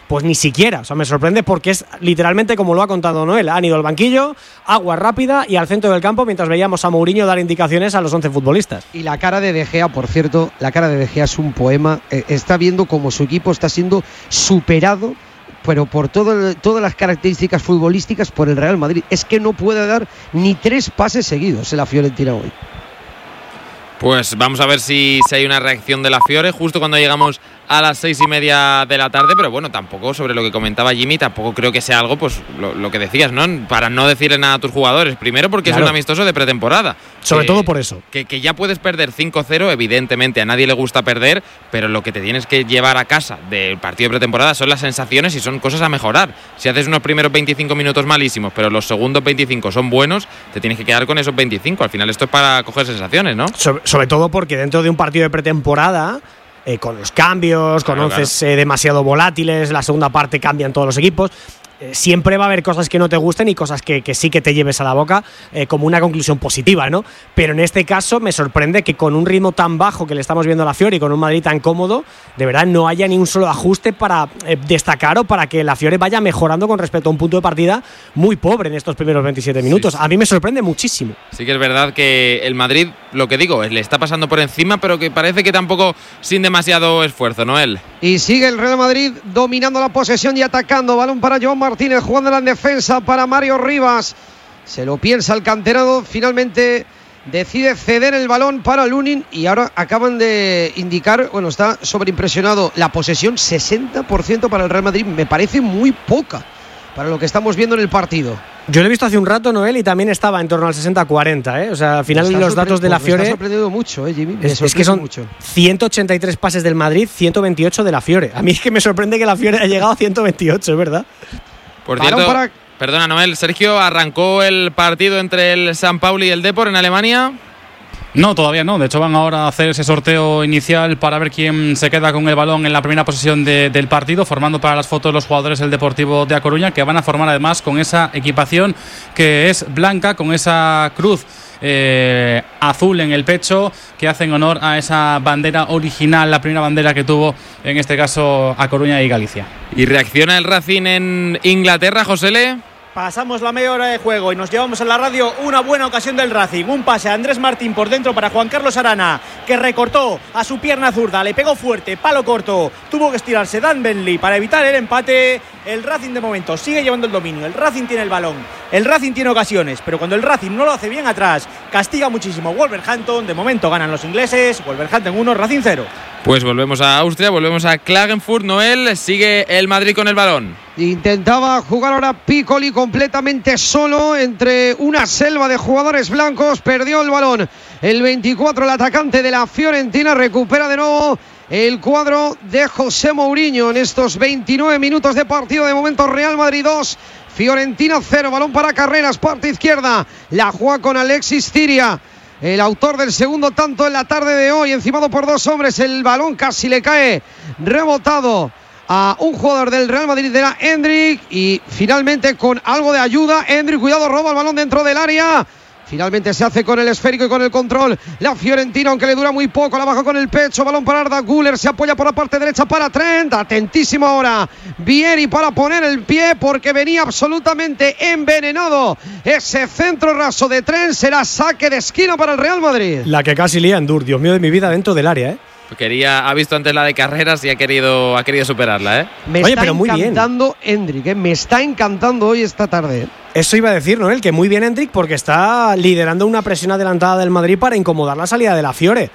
pues ni siquiera. O sea, me sorprende porque es literalmente como lo ha contado Noel. Han ido al banquillo, agua rápida y al centro del campo mientras veíamos a Mourinho dar indicaciones a los 11 futbolistas. Y la cara de De Gea, por cierto, la cara de De Gea es un poema. Está viendo cómo su equipo está siendo superado, pero por todas las características futbolísticas por el Real Madrid. Es que no puede dar ni 3 pases seguidos en la Fiorentina hoy. Pues vamos a ver si hay una reacción de la Fiore justo cuando llegamos a las 6:30 de la tarde, pero bueno, tampoco, sobre lo que comentaba Jimmy, tampoco creo que sea algo, pues lo que decías, ¿no? Para no decirle nada a tus jugadores, primero porque claro, es un amistoso de pretemporada. Sobre todo por eso. Que ya puedes perder 5-0, evidentemente a nadie le gusta perder, pero lo que te tienes que llevar a casa del partido de pretemporada son las sensaciones y son cosas a mejorar. Si haces unos primeros 25 minutos malísimos, pero los segundos 25 son buenos, te tienes que quedar con esos 25. Al final esto es para coger sensaciones, ¿no? Sobre todo porque dentro de un partido de pretemporada, con los cambios, con onces demasiado volátiles, la segunda parte cambian todos los equipos, siempre va a haber cosas que no te gusten y cosas que sí que te lleves a la boca como una conclusión positiva, ¿no? Pero en este caso me sorprende que con un ritmo tan bajo que le estamos viendo a la Fiore y con un Madrid tan cómodo, de verdad no haya ni un solo ajuste para destacar o para que la Fiore vaya mejorando con respecto a un punto de partida muy pobre en estos primeros 27 minutos. Sí. A mí me sorprende muchísimo. Sí que es verdad que el Madrid, lo que digo, le está pasando por encima, pero que parece que tampoco sin demasiado esfuerzo, Noel. Y sigue el Real Madrid dominando la posesión y atacando. Balón para Joan Martínez, jugando en defensa para Mario Rivas. Se lo piensa el canterano, finalmente decide ceder el balón para Lunin y ahora acaban de indicar, bueno, está sobreimpresionado la posesión, 60% para el Real Madrid, me parece muy poca para lo que estamos viendo en el partido. Yo lo he visto hace un rato, Noel, y también estaba en torno al 60-40, O sea, al final los datos de la Fiore... Me ha sorprendido mucho, Jimmy. Es que son mucho. 183 pases del Madrid, 128 de la Fiore. A mí es que me sorprende que la Fiore haya llegado a 128, es verdad. Por cierto, perdona, Noel, Sergio, ¿arrancó el partido entre el San Pauli y el Depor en Alemania? No, todavía no. De hecho, van ahora a hacer ese sorteo inicial para ver quién se queda con el balón en la primera posesión del partido, formando para las fotos los jugadores del Deportivo de A Coruña, que van a formar además con esa equipación que es blanca, con esa cruz azul en el pecho, que hacen honor a esa bandera original, la primera bandera que tuvo, en este caso, A Coruña y Galicia. ¿Y reacciona el Racing en Inglaterra, Josele? Pasamos la media hora de juego y nos llevamos a la radio una buena ocasión del Racing. Un pase a Andrés Martín por dentro para Juan Carlos Arana, que recortó a su pierna zurda, le pegó fuerte, palo corto, tuvo que estirarse Dan Bentley para evitar el empate. El Racing de momento sigue llevando el dominio, el Racing tiene el balón, el Racing tiene ocasiones, pero cuando el Racing no lo hace bien atrás, castiga muchísimo Wolverhampton. De momento ganan los ingleses, Wolverhampton 1, Racing 0. Pues volvemos a Austria, volvemos a Klagenfurt. Noel, sigue el Madrid con el balón. Intentaba jugar ahora Piccoli completamente solo entre una selva de jugadores blancos, perdió el balón. El 24, el atacante de la Fiorentina, recupera de nuevo el cuadro de José Mourinho en estos 29 minutos de partido. De momento Real Madrid 2, Fiorentina 0, balón para Carreras, parte izquierda, la juega con Alexis Ciria, el autor del segundo tanto en la tarde de hoy, encimado por dos hombres, el balón casi le cae rebotado a un jugador del Real Madrid, de la Endrick, y finalmente con algo de ayuda, Endrick, cuidado, roba el balón dentro del área. Finalmente se hace con el esférico y con el control la Fiorentina, aunque le dura muy poco, la baja con el pecho, balón para Arda Güler, se apoya por la parte derecha para Trent, atentísimo ahora Vieri para poner el pie porque venía absolutamente envenenado ese centro raso de Trent. Será saque de esquina para el Real Madrid. La que casi lía Endur, Dios mío de mi vida, dentro del área, Ha visto antes la de Carreras y ha querido superarla, Me está encantando Endrick, me está encantando hoy esta tarde. Eso iba a decir, Noel, que muy bien Endrick porque está liderando una presión adelantada del Madrid para incomodar la salida de la Fiore.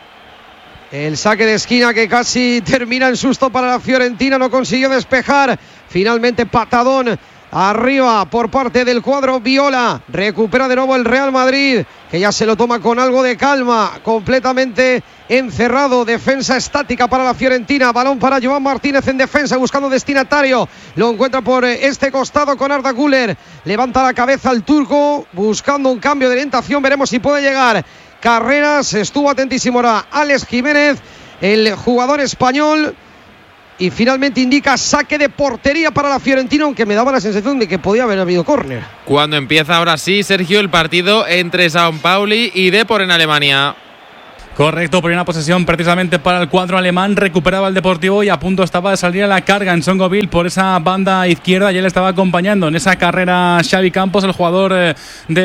El saque de esquina que casi termina en susto para la Fiorentina, no consiguió despejar. Finalmente patadón arriba por parte del cuadro viola. Recupera de nuevo el Real Madrid, que ya se lo toma con algo de calma, completamente encerrado. Defensa estática para la Fiorentina, balón para Joan Martínez en defensa, buscando destinatario, lo encuentra por este costado con Arda Güler, levanta la cabeza el turco, buscando un cambio de orientación, veremos si puede llegar Carreras. Estuvo atentísimo ahora Alex Jiménez, el jugador español, y finalmente indica saque de portería para la Fiorentina, aunque me daba la sensación de que podía haber habido córner. Cuando empieza ahora sí, Sergio, el partido entre San Pauli y Depor en Alemania. Correcto, primera posesión precisamente para el cuadro alemán. Recuperaba el Deportivo y a punto estaba de salir a la carga en Songoville por esa banda izquierda. Ya le estaba acompañando en esa carrera Xavi Campos, el jugador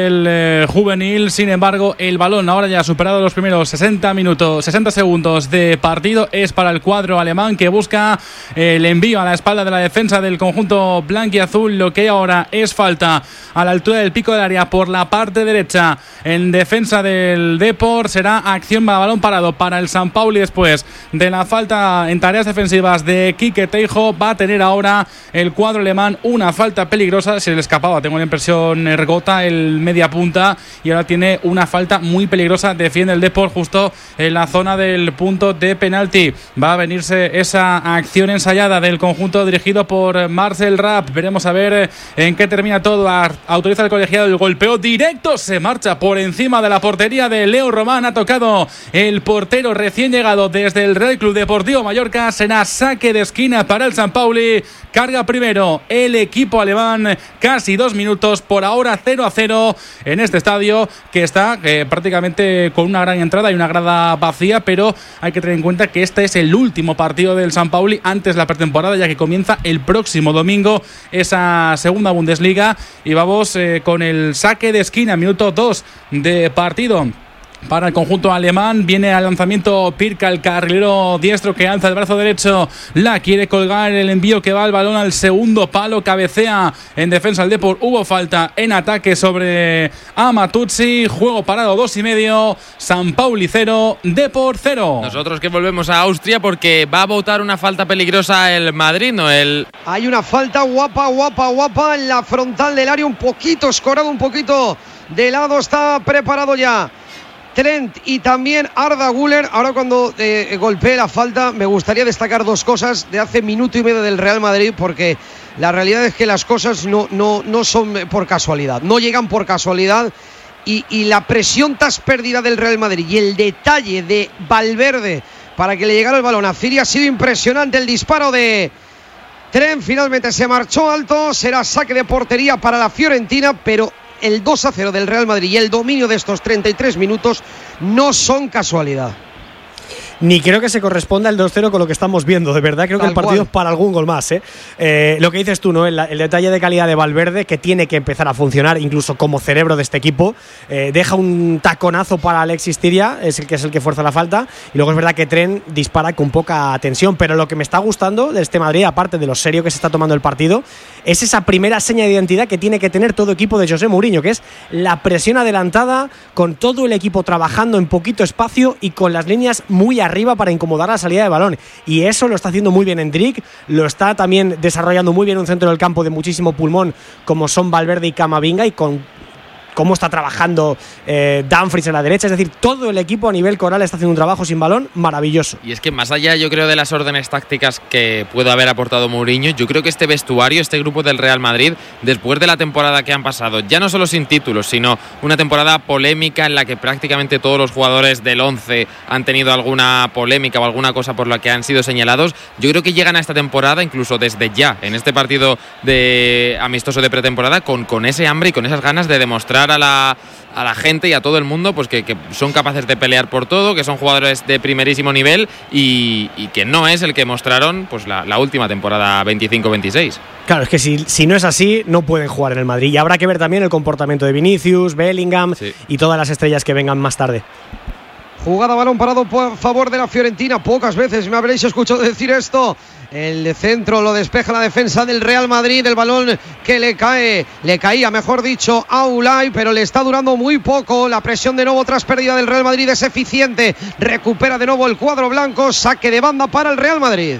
del juvenil. Sin embargo, el balón ahora ya ha superado los primeros 60 segundos de partido. Es para el cuadro alemán, que busca el envío a la espalda de la defensa del conjunto blanquiazul. Lo que ahora es falta a la altura del pico del área por la parte derecha en defensa del Depor. Será acción balón parado para el San Pauli después de la falta en tareas defensivas de Quique Teijo. Va a tener ahora el cuadro alemán una falta peligrosa. Se le escapaba, tengo la impresión, Ergota, el media punta, y ahora tiene una falta muy peligrosa. Defiende el Depor justo en la zona del punto de penalti. Va a venirse esa acción ensayada del conjunto dirigido por Marcel Rapp. Veremos a ver en qué termina todo. Autoriza el colegiado el golpeo directo, se marcha por encima de la portería de Leo Román. Ha tocado el portero recién llegado desde el Real Club Deportivo Mallorca. Será saque de esquina para el San Pauli. Carga primero el equipo alemán. Casi 2 minutos, por ahora 0-0 en este estadio, que está prácticamente con una gran entrada y una grada vacía, pero hay que tener en cuenta que este es el último partido del San Pauli antes de la pretemporada, ya que comienza el próximo domingo esa segunda Bundesliga. Y vamos con el saque de esquina, minuto 2 de partido para el conjunto alemán. Viene al lanzamiento Pirca, el carrilero diestro, que alza el brazo derecho, la quiere colgar, el envío que va al balón al segundo palo, cabecea en defensa el Depor. Hubo falta en ataque sobre Amatuzzi. Juego parado 2,5. San Pauli 0, Depor 0. Nosotros que volvemos a Austria porque va a votar una falta peligrosa el Madrid, ¿no? Hay una falta guapa en la frontal del área, un poquito escorado, un poquito de lado. Está preparado ya Trent y también Arda Güler. Ahora, cuando golpee la falta, me gustaría destacar 2 cosas de hace minuto y medio del Real Madrid, porque la realidad es que las cosas no son por casualidad, no llegan por casualidad, y la presión tras pérdida del Real Madrid y el detalle de Valverde para que le llegara el balón a Ziri ha sido impresionante. El disparo de Trent finalmente se marchó alto. Será saque de portería para la Fiorentina, pero el 2-0 del Real Madrid y el dominio de estos 33 minutos no son casualidad. Ni creo que se corresponda el 2-0 con lo que estamos viendo, de verdad. Creo que el partido es para algún gol más, lo que dices tú, ¿no? El detalle de calidad de Valverde, que tiene que empezar a funcionar incluso como cerebro de este equipo. Deja un taconazo para Alexis Tiria, es el que fuerza la falta. Y luego es verdad que Trent dispara con poca tensión. Pero lo que me está gustando de este Madrid, aparte de lo serio que se está tomando el partido, es esa primera seña de identidad que tiene que tener todo equipo de José Mourinho, que es la presión adelantada, con todo el equipo trabajando en poquito espacio y con las líneas muy arriba para incomodar la salida de balón. Y eso lo está haciendo muy bien Endrick, lo está también desarrollando muy bien un centro del campo de muchísimo pulmón como son Valverde y Camavinga, y con cómo está trabajando Dumfries en la derecha. Es decir, todo el equipo a nivel coral está haciendo un trabajo sin balón maravilloso. Y es que más allá, yo creo, de las órdenes tácticas que puede haber aportado Mourinho, yo creo que este vestuario, este grupo del Real Madrid, después de la temporada que han pasado, ya no solo sin títulos, sino una temporada polémica en la que prácticamente todos los jugadores del 11 han tenido alguna polémica o alguna cosa por la que han sido señalados, yo creo que llegan a esta temporada, incluso desde ya, en este partido de amistoso de pretemporada, con ese hambre y con esas ganas de demostrar a la gente y a todo el mundo, pues que son capaces de pelear por todo, que son jugadores de primerísimo nivel y que no es el que mostraron pues la última temporada 25-26. Claro, es que si no es así, no pueden jugar en el Madrid. Y habrá que ver también el comportamiento de Vinicius, Bellingham, sí, y todas las estrellas que vengan más tarde. Jugada balón parado por favor de la Fiorentina. Pocas veces me habréis escuchado decir esto. El centro lo despeja la defensa del Real Madrid. El balón que le caía, mejor dicho, a Ulay, pero le está durando muy poco. La presión de nuevo tras pérdida del Real Madrid es eficiente. Recupera de nuevo el cuadro blanco. Saque de banda para el Real Madrid.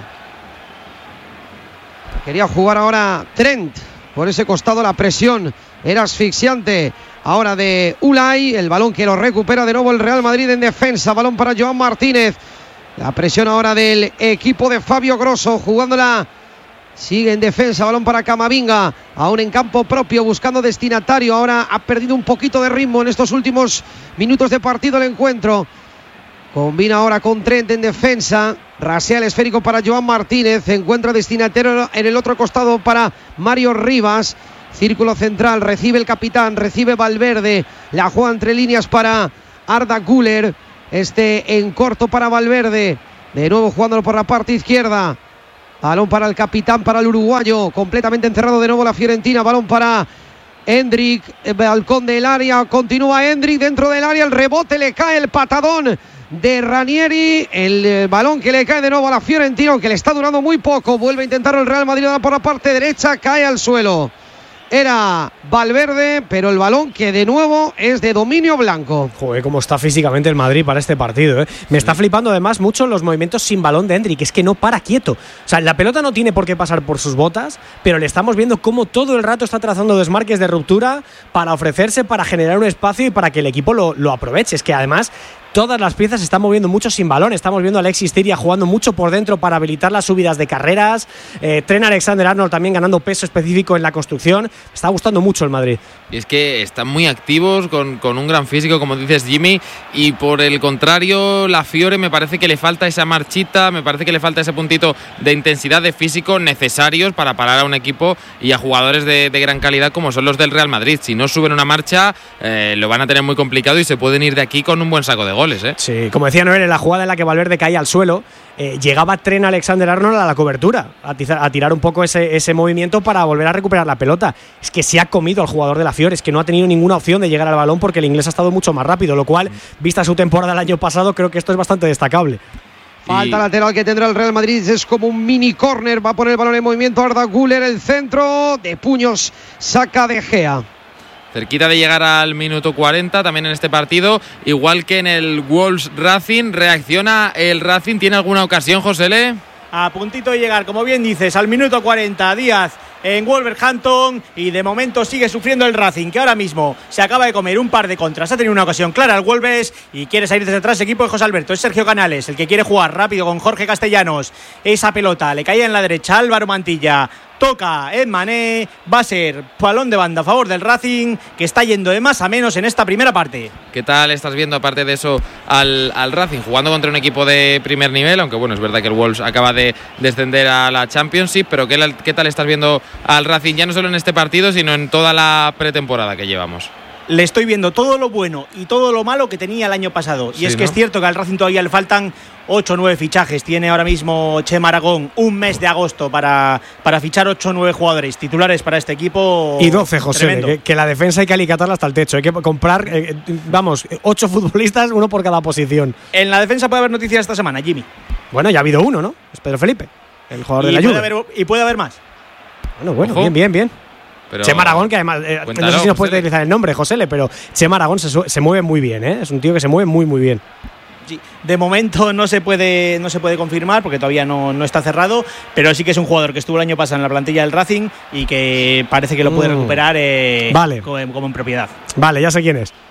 Quería jugar ahora Trent. Por ese costado la presión era asfixiante. Ahora de Ulay, el balón que lo recupera de nuevo el Real Madrid en defensa. Balón para Joan Martínez. La presión ahora del equipo de Fabio Grosso, jugándola. Sigue en defensa, balón para Camavinga. Aún en campo propio, buscando destinatario. Ahora ha perdido un poquito de ritmo en estos últimos minutos de partido el encuentro. Combina ahora con Trent en defensa. Rasea el esférico para Joan Martínez. Encuentra destinatario en el otro costado para Mario Rivas. Círculo central, recibe el capitán, recibe Valverde. La juega entre líneas para Arda Güler. en corto para Valverde. De nuevo jugándolo por la parte izquierda. Balón para el capitán, para el uruguayo. Completamente encerrado de nuevo la Fiorentina. Balón para Endrick, balcón del área. Continúa Endrick dentro del área. El rebote, le cae el patadón de Ranieri. El balón que le cae de nuevo a la Fiorentina, aunque le está durando muy poco. Vuelve a intentarlo el Real Madrid por la parte derecha. Cae al suelo. Era Valverde, pero el balón que de nuevo es de dominio blanco. Joder, cómo está físicamente el Madrid para este partido, ¿eh? Me está flipando además mucho los movimientos sin balón de Endrick, es que no para quieto. O sea, la pelota no tiene por qué pasar por sus botas, pero le estamos viendo cómo todo el rato está trazando desmarques de ruptura para ofrecerse, para generar un espacio y para que el equipo lo aproveche. Es que además todas las piezas se están moviendo mucho sin balón. Estamos viendo a Alexis Tiria jugando mucho por dentro para habilitar las subidas de carreras. Trent Alexander-Arnold también ganando peso específico en la construcción. Me está gustando mucho el Madrid. Y es que están muy activos, con un gran físico, como dices, Jimmy. Y por el contrario, la Fiore me parece que le falta esa marchita, me parece que le falta ese puntito de intensidad, de físico necesarios para parar a un equipo y a jugadores de gran calidad como son los del Real Madrid. Si no suben una marcha, lo van a tener muy complicado y se pueden ir de aquí con un buen saco de goles, ¿eh? Sí, como decía Noel, en la jugada en la que Valverde caía al suelo, llegaba Trent Alexander-Arnold a la cobertura, a tirar un poco ese movimiento para volver a recuperar la pelota. Es que se ha comido al jugador de la Fiore, es que no ha tenido ninguna opción de llegar al balón porque el inglés ha estado mucho más rápido, lo cual, vista su temporada el año pasado, creo que esto es bastante destacable. Falta lateral que tendrá el Real Madrid, es como un mini córner, va a poner el balón en movimiento Arda Güler, el centro, de puños saca De Gea. Cerquita de llegar al minuto 40 también en este partido, igual que en el Wolves Racing. Reacciona el Racing, ¿tiene alguna ocasión, Josele? A puntito de llegar, como bien dices, al minuto 40, Díaz en Wolverhampton, y de momento sigue sufriendo el Racing, que ahora mismo se acaba de comer un par de contras. Ha tenido una ocasión clara el Wolves y quiere salir desde atrás. Equipo de José Alberto, es Sergio Canales el que quiere jugar rápido con Jorge Castellanos. Esa pelota le caía en la derecha a Álvaro Mantilla. Toca en Mané, va a ser balón de banda a favor del Racing, que está yendo de más a menos en esta primera parte. ¿Qué tal estás viendo, aparte de eso, al Racing jugando contra un equipo de primer nivel? Aunque bueno, es verdad que el Wolves acaba de descender a la Championship, pero ¿qué tal estás viendo al Racing ya no solo en este partido, sino en toda la pretemporada que llevamos? Le estoy viendo todo lo bueno y todo lo malo que tenía el año pasado. Y sí, es que, ¿no?, es cierto que al Racing todavía le faltan 8 o 9 fichajes. Tiene ahora mismo Chema Aragón un mes de agosto para fichar 8 o 9 jugadores titulares para este equipo. Y 12, José, que la defensa hay que alicatarla hasta el techo. Hay que comprar, 8 futbolistas, uno por cada posición. En la defensa puede haber noticias esta semana, Jimmy. Bueno, ya ha habido uno, ¿no? Es Pedro Felipe, el jugador de la Juve. Y puede haber más. Bueno, ojo. Bien. Pero Chema Aragón, que además, no sé si nos puedes utilizar el nombre, Josele, pero Chema Aragón se mueve muy bien, ¿eh? Es un tío que se mueve muy, muy bien. Sí, de momento no se puede confirmar porque todavía no está cerrado, pero sí que es un jugador que estuvo el año pasado en la plantilla del Racing y que parece que lo puede recuperar vale, como en propiedad. Vale, ya sé quién es.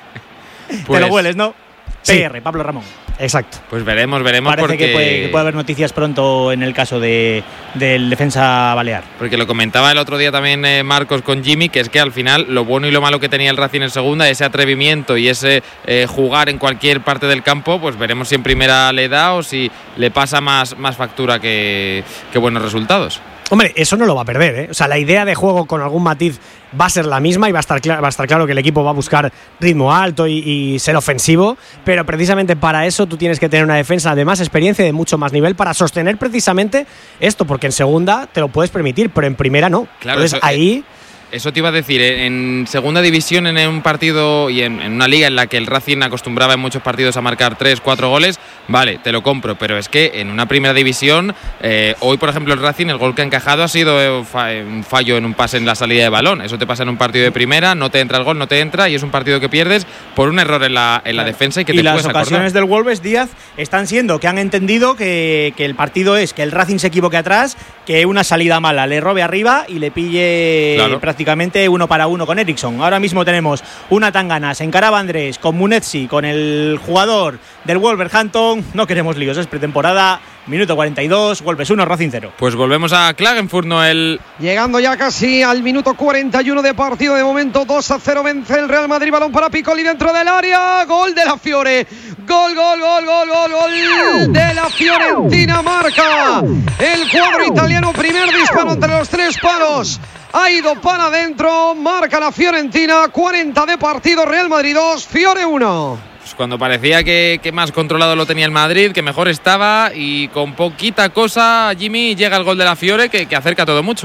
Pues, te lo hueles, ¿no? Sí. PR, Pablo Ramón. Exacto. Pues veremos. Parece porque que puede haber noticias pronto en el caso del defensa balear. Porque lo comentaba el otro día también Marcos con Jimmy, que es que al final lo bueno y lo malo que tenía el Racing en segunda, ese atrevimiento y ese jugar en cualquier parte del campo, pues veremos si en primera le da o si le pasa más factura que buenos resultados. Hombre, eso no lo va a perder, ¿eh? O sea, la idea de juego con algún matiz va a ser la misma y va a estar claro que el equipo va a buscar ritmo alto y ser ofensivo, pero precisamente para eso tú tienes que tener una defensa de más experiencia y de mucho más nivel para sostener precisamente esto, porque en segunda te lo puedes permitir, pero en primera no. Claro, entonces ahí... Eso te iba a decir, en segunda división, en un partido y en una liga en la que el Racing acostumbraba en muchos partidos a marcar 3-4 goles, vale, te lo compro, pero es que en una primera división, hoy por ejemplo el Racing, el gol que ha encajado ha sido un fallo en un pase en la salida de balón. Eso te pasa en un partido de primera, no te entra el gol, no te entra y es un partido que pierdes por un error en la defensa y que te puedes acordar. Y las ocasiones del Wolves, Díaz, están siendo que han entendido que el partido es que el Racing se equivoque atrás, que una salida mala le robe arriba y le pille prácticamente 1 para 1 con Eriksson. Ahora mismo tenemos una tangana, se encaraba Andrés con Munetsi, con el jugador del Wolverhampton. No queremos líos, es pretemporada. Minuto 42, Wolves 1, Racing 0. Pues volvemos a Klagenfurt, Noel. Llegando ya casi al minuto 41 de partido. De momento 2-0 vence el Real Madrid. Balón para Piccoli dentro del área. Gol de la Fiore. Gol de la Fiorentina. Marca el cuadro italiano. Primer disparo entre los 3 palos. Ha ido para adentro. Marca la Fiorentina. 40 de partido. Real Madrid 2, Fiore 1. Cuando parecía que más controlado lo tenía el Madrid, que mejor estaba, y con poquita cosa, Jimmy, llega el gol de la Fiore que acerca todo mucho.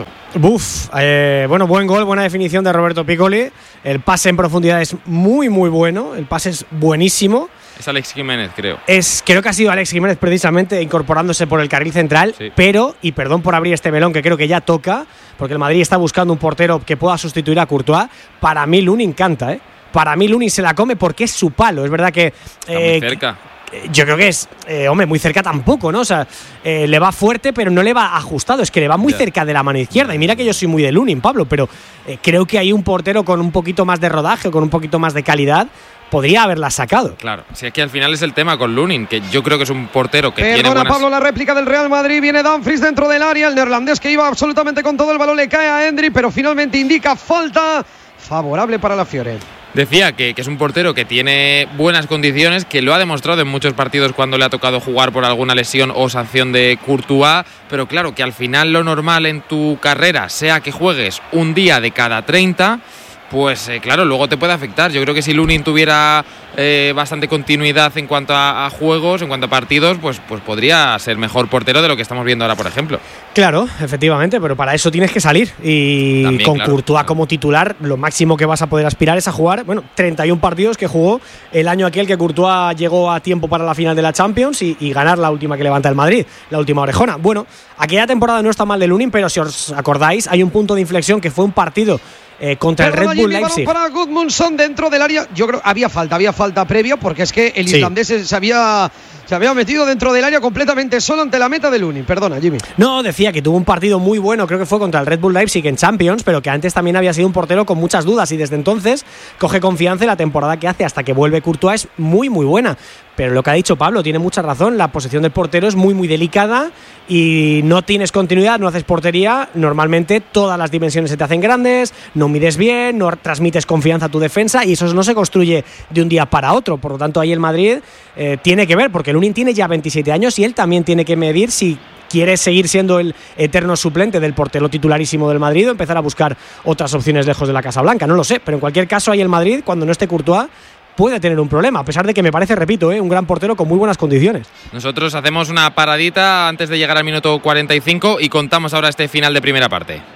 Bueno, buen gol, buena definición de Roberto Piccoli. El pase en profundidad es muy, muy bueno. El pase es buenísimo. Es Alex Jiménez, creo. Creo que ha sido Alex Jiménez precisamente incorporándose por el carril central, sí. Pero, y perdón por abrir este melón que creo que ya toca, porque el Madrid está buscando un portero que pueda sustituir a Courtois. Para mí Lunin canta, ¿eh? Para mí Lunin se la come porque es su palo. Es verdad que… Está muy cerca. Yo creo que es… muy cerca tampoco, ¿no? O sea, le va fuerte, pero no le va ajustado. Es que le va muy cerca de la mano izquierda. Y mira que yo soy muy de Lunin, Pablo, pero creo que hay un portero con un poquito más de rodaje, con un poquito más de calidad, podría haberla sacado. Claro, si es que al final es el tema con Lunin, que yo creo que es un portero que tiene buenas… Pablo, la réplica del Real Madrid, viene Dumfries dentro del área, el neerlandés que iba absolutamente con todo el balón le cae a Endry, pero finalmente indica falta favorable para la Fiore. Decía que es un portero que tiene buenas condiciones, que lo ha demostrado en muchos partidos cuando le ha tocado jugar por alguna lesión o sanción de Courtois, pero claro, que al final lo normal en tu carrera sea que juegues un día de cada 30, pues claro, luego te puede afectar. Yo creo que si Lunin tuviera bastante continuidad en cuanto a juegos, en cuanto a partidos, pues podría ser mejor portero de lo que estamos viendo ahora, por ejemplo. Claro, efectivamente, pero para eso tienes que salir. Y también, con Courtois como titular, lo máximo que vas a poder aspirar es a jugar, 31 partidos que jugó el año aquel que Courtois llegó a tiempo para la final de la Champions y ganar la última que levanta el Madrid, la última orejona. Bueno, aquella temporada no está mal de Lunin, pero si os acordáis, hay un punto de inflexión que fue un partido contra el Red Bull Leipzig. Para Gudmundsson dentro del área. Yo creo había falta previa, porque es que el islandés se había metido dentro del área completamente solo ante la meta de Lunin. Perdona, Jimmy. No, decía que tuvo un partido muy bueno, creo que fue contra el Red Bull Leipzig en Champions, pero que antes también había sido un portero con muchas dudas y desde entonces coge confianza y la temporada que hace hasta que vuelve Courtois es muy, muy buena. Pero lo que ha dicho Pablo tiene mucha razón, la posición del portero es muy, muy delicada y no tienes continuidad, no haces portería, normalmente todas las dimensiones se te hacen grandes, no mides bien, no transmites confianza a tu defensa y eso no se construye de un día para otro. Por lo tanto, ahí el Madrid tiene que ver, porque Lunin tiene ya 27 años y él también tiene que medir si quiere seguir siendo el eterno suplente del portero titularísimo del Madrid o empezar a buscar otras opciones lejos de la Casa Blanca, no lo sé, pero en cualquier caso ahí el Madrid, cuando no esté Courtois, puede tener un problema, a pesar de que me parece, repito, un gran portero con muy buenas condiciones. Nosotros hacemos una paradita antes de llegar al minuto 45 y contamos ahora este final de primera parte.